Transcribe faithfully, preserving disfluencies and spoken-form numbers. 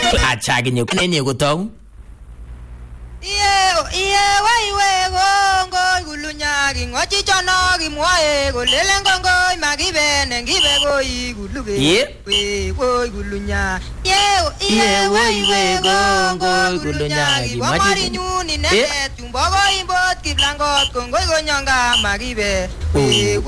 acha kinyo nini kutau Iye iye wai we gongo gulunya ngochi chono gimwae golele ngongo magibe nengibe goi guluge we we gulunya ye iye wai we gongo gulunya ngwamari nyuni ne tumbo go imbot kiblangot kongo gonyanga magibe